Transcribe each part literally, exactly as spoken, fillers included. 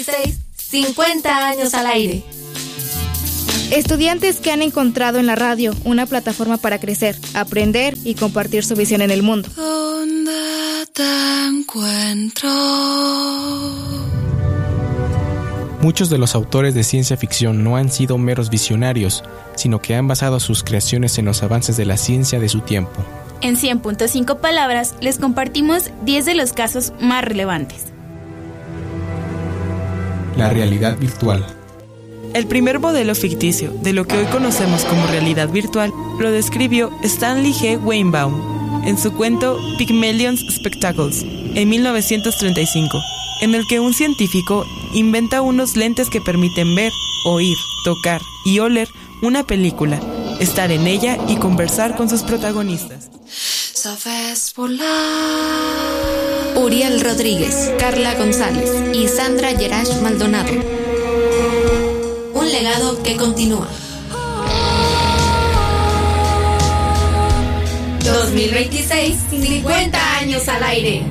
cincuenta años al aire. Estudiantes que han encontrado en la radio una plataforma para crecer, aprender y compartir su visión en el mundo. ¿Dónde te encuentro? Muchos de los autores de ciencia ficción no han sido meros visionarios, sino que han basado sus creaciones en los avances de la ciencia de su tiempo. En cien punto cinco palabras les compartimos diez de los casos más relevantes. La realidad virtual. El primer modelo ficticio de lo que hoy conocemos como realidad virtual lo describió Stanley G. Weinbaum en su cuento Pygmalion's Spectacles en mil novecientos treinta y cinco, en el que un científico inventa unos lentes que permiten ver, oír, tocar y oler una película, estar en ella y conversar con sus protagonistas. Sabes volar. Uriel Rodríguez, Carla González y Sandra Yerash Maldonado. Un legado que continúa. dos mil veintiséis, cincuenta años al aire.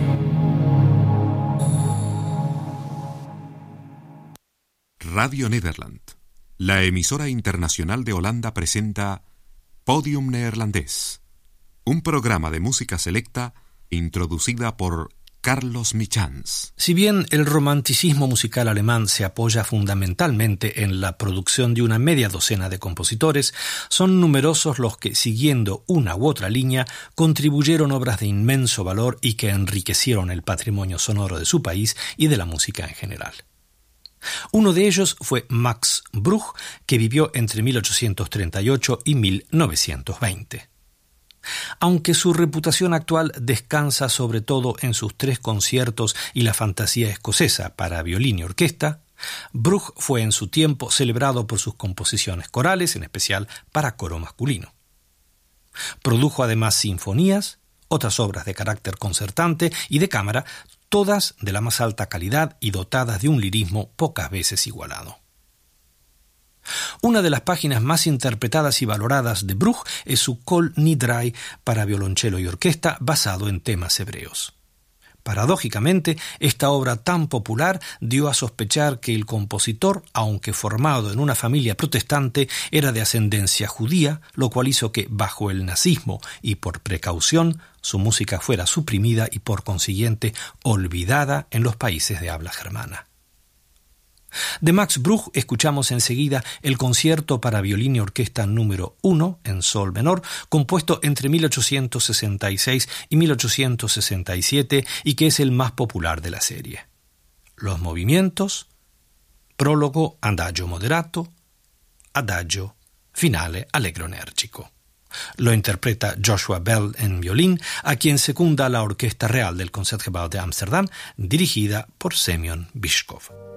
Radio Nederland, la emisora internacional de Holanda, presenta Podium Neerlandés, un programa de música selecta introducida por Carlos Michans. Si bien el romanticismo musical alemán se apoya fundamentalmente en la producción de una media docena de compositores, son numerosos los que, siguiendo una u otra línea, contribuyeron obras de inmenso valor y que enriquecieron el patrimonio sonoro de su país y de la música en general. Uno de ellos fue Max Bruch, que vivió entre mil ochocientos treinta y ocho y mil novecientos veinte. Aunque su reputación actual descansa sobre todo en sus tres conciertos y la fantasía escocesa para violín y orquesta, Bruch fue en su tiempo celebrado por sus composiciones corales, en especial para coro masculino. Produjo además sinfonías, otras obras de carácter concertante y de cámara, todas de la más alta calidad y dotadas de un lirismo pocas veces igualado. Una de las páginas más interpretadas y valoradas de Bruch es su Kol Nidrei para violonchelo y orquesta, basado en temas hebreos. Paradójicamente, esta obra tan popular dio a sospechar que el compositor, aunque formado en una familia protestante, era de ascendencia judía, lo cual hizo que, bajo el nazismo y por precaución, su música fuera suprimida y por consiguiente olvidada en los países de habla germana. De Max Bruch escuchamos enseguida el concierto para violín y orquesta número uno en sol menor, compuesto entre mil ochocientos sesenta y seis y mil ochocientos sesenta y siete y que es el más popular de la serie. Los movimientos: prólogo Adagio moderato, Adagio, finale allegro enérgico. Lo interpreta Joshua Bell en violín, a quien secunda la Orquesta Real del Concertgebouw de Ámsterdam, dirigida por Semyon Bychkov.